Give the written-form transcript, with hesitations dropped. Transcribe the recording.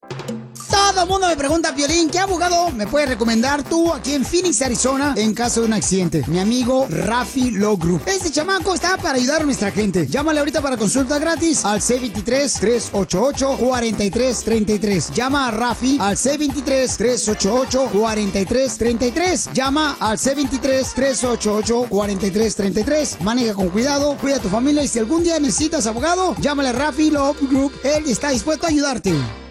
Todo el mundo me pregunta, Piolín, ¿qué abogado me puedes recomendar tú aquí en Phoenix, Arizona, en caso de un accidente? Mi amigo Rafi Law Group. Este chamaco está para ayudar a nuestra gente. Llámale ahorita para consulta gratis al C23-388-4333. Llama a Rafi al C23-388-4333. Llama al C23-388-4333. Maneja con cuidado, cuida a tu familia y si algún día necesitas abogado, llámale a Rafi Law Group. Él está dispuesto a ayudarte.